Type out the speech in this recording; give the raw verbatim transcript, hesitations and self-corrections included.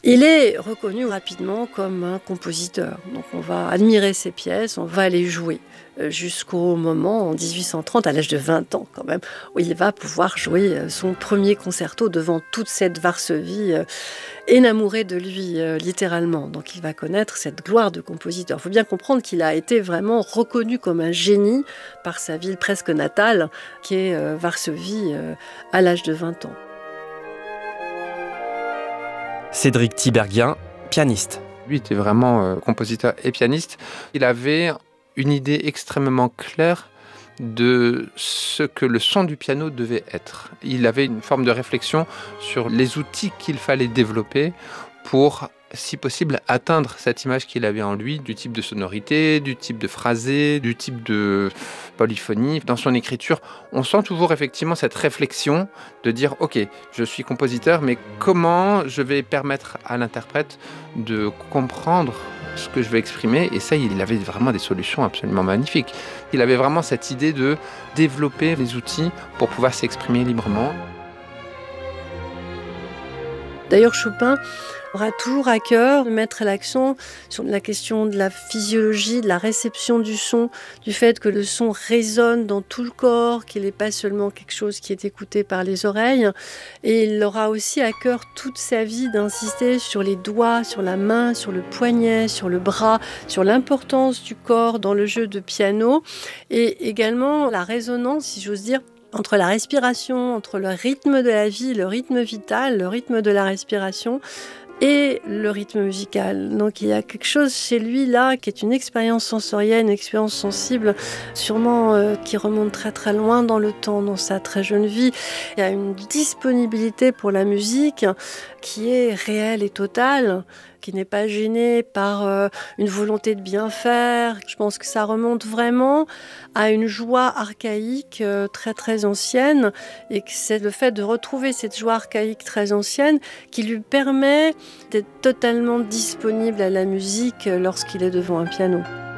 Il est reconnu rapidement comme un compositeur. Donc on va admirer ses pièces, on va les jouer jusqu'au moment, en dix-huit cent trente, à l'âge de vingt ans quand même, où il va pouvoir jouer son premier concerto devant toute cette Varsovie énamourée de lui, littéralement. Donc il va connaître cette gloire de compositeur. Il faut bien comprendre qu'il a été vraiment reconnu comme un génie par sa ville presque natale, qui est Varsovie, à l'âge de vingt ans. Cédric Tiberghien, pianiste. Lui était vraiment euh, compositeur et pianiste. Il avait une idée extrêmement claire de ce que le son du piano devait être. Il avait une forme de réflexion sur les outils qu'il fallait développer pour, si possible, atteindre cette image qu'il avait en lui, du type de sonorité, du type de phrasé, du type de polyphonie. Dans son écriture, on sent toujours effectivement cette réflexion de dire « Ok, je suis compositeur, mais comment je vais permettre à l'interprète de comprendre ce que je vais exprimer ?» Et ça, il avait vraiment des solutions absolument magnifiques. Il avait vraiment cette idée de développer les outils pour pouvoir s'exprimer librement. D'ailleurs, Chopin aura toujours à cœur de mettre l'accent sur la question de la physiologie, de la réception du son, du fait que le son résonne dans tout le corps, qu'il n'est pas seulement quelque chose qui est écouté par les oreilles. Et il aura aussi à cœur toute sa vie d'insister sur les doigts, sur la main, sur le poignet, sur le bras, sur l'importance du corps dans le jeu de piano et également la résonance, si j'ose dire, entre la respiration, entre le rythme de la vie, le rythme vital, le rythme de la respiration et le rythme musical. Donc il y a quelque chose chez lui là qui est une expérience sensorielle, une expérience sensible, sûrement euh, qui remonte très très loin dans le temps, dans sa très jeune vie. Il y a une disponibilité pour la musique qui est réelle et totale, qui n'est pas gênée par euh, une volonté de bien faire. Je pense que ça remonte vraiment à une joie archaïque euh, très très ancienne et que c'est le fait de retrouver cette joie archaïque très ancienne qui lui permet d'être totalement disponible à la musique lorsqu'il est devant un piano.